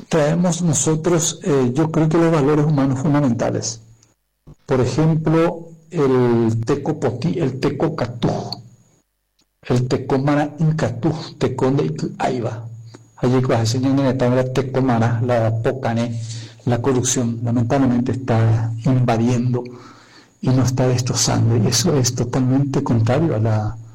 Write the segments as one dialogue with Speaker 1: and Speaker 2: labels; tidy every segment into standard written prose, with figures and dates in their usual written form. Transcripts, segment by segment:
Speaker 1: traemos nosotros, yo creo que los valores humanos fundamentales. Por ejemplo, el teco poti, el teco catú, el teco mara incatú, teco de aiba. Allí que se llama la teco mara, la pocane, la corrupción, lamentablemente está invadiendo y nos está destrozando. Y eso es totalmente contrario a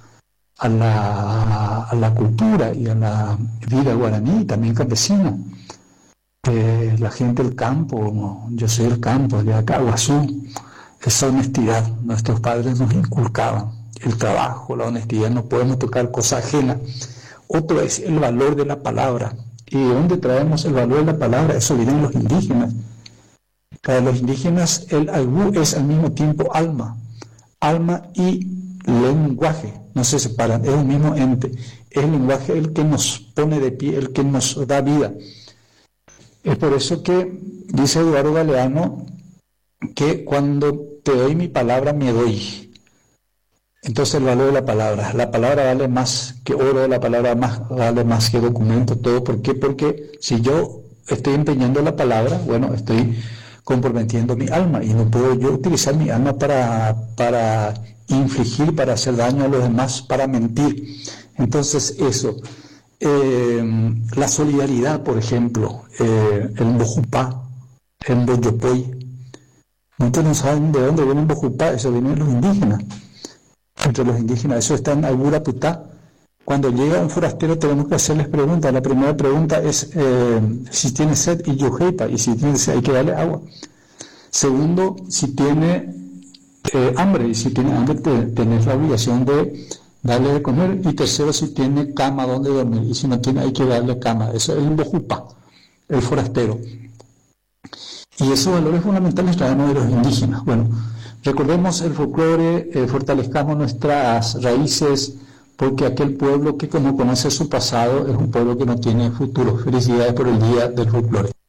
Speaker 1: la cultura y a la vida guaraní, también campesina. La gente del campo, yo soy del campo, de acá, Guazú, esa honestidad, nuestros padres nos inculcaban, el trabajo, la honestidad, no podemos tocar cosa ajena. Otro es el valor de la palabra. ¿Y de dónde traemos el valor de la palabra? Eso vienen los indígenas. Para los indígenas el aibú es al mismo tiempo alma y lenguaje, no se separan, es un mismo ente. Es el lenguaje el que nos pone de pie, el que nos da vida. Es por eso que dice Eduardo Galeano que cuando te doy mi palabra me doy. Entonces el valor de la palabra vale más que oro, la palabra vale más que documento, todo. ¿Por qué? Porque si yo estoy empeñando la palabra, bueno, estoy comprometiendo mi alma y no puedo yo utilizar mi alma para infligir, para hacer daño a los demás, para mentir. Entonces eso, la solidaridad, por ejemplo, el mbojupá, el mboyopoy. Muchos no saben de dónde viene el mbojupá, eso viene de los indígenas. Entre los indígenas, eso está en Aburaputá. Cuando llega un forastero tenemos que hacerles preguntas. La primera pregunta es si tiene sed y yujeita, y si tiene sed hay que darle agua. Segundo, si tiene hambre, y si tiene hambre tenés la obligación de darle de comer. Y tercero, si tiene cama donde dormir, y si no tiene hay que darle cama. Eso es el mbojupá, el forastero. Y esos valores fundamentales traemos de los indígenas. Bueno, recordemos el folclore, fortalezcamos nuestras raíces, porque aquel pueblo que no conoce su pasado es un pueblo que no tiene futuro. Felicidades por el Día del Folclore.